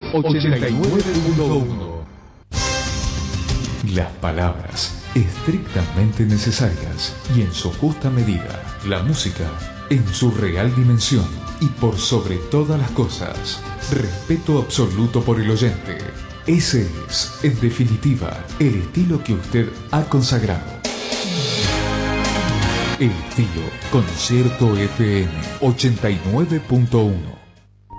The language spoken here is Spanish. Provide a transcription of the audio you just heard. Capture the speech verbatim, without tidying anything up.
ochenta y nueve punto uno. Las palabras estrictamente necesarias y en su justa medida. La música en su real dimensión y por sobre todas las cosas, respeto absoluto por el oyente. Ese es, en definitiva, el estilo que usted ha consagrado. El estilo Concierto F M ochenta y nueve punto uno.